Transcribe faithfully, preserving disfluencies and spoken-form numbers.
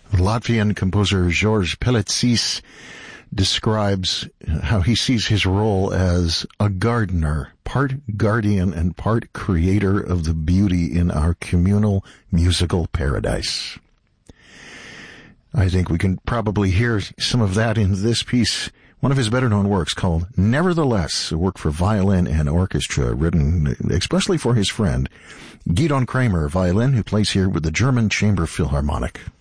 Latvian composer Georges Peletzis describes how he sees his role as a gardener, part guardian and part creator of the beauty in our communal musical paradise. I think we can probably hear some of that in this piece, one of his better-known works called Nevertheless, a work for violin and orchestra written especially for his friend Gidon Kramer, violin, who plays here with the German Chamber Philharmonic.